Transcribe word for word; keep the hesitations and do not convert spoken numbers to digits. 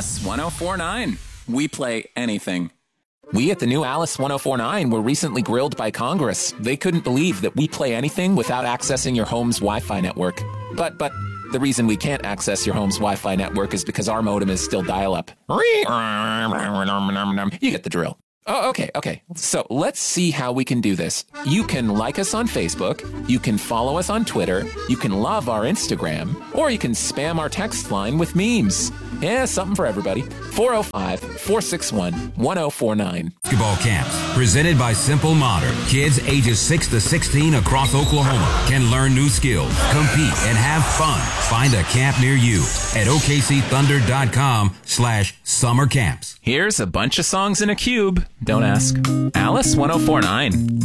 Alice one oh four nine. We play anything. We at the new Alice one oh four nine were recently grilled by Congress. They couldn't believe that we play anything without accessing your home's Wi-Fi network. But, but, the reason we can't access your home's Wi-Fi network is because our modem is still dial-up. You get the drill. Oh, okay, okay. So let's see how we can do this. You can like us on Facebook, you can follow us on Twitter, you can love our Instagram, or you can spam our text line with memes. Yeah, something for everybody. four oh five, four six one, one oh four nine. Basketball camps presented by Simple Modern. Kids ages six to sixteen across Oklahoma can learn new skills, compete, and have fun. Find a camp near you at O K C Thunder dot com slash summer camps. Here's a bunch of songs in a cube. Don't ask. Alice one oh four nine.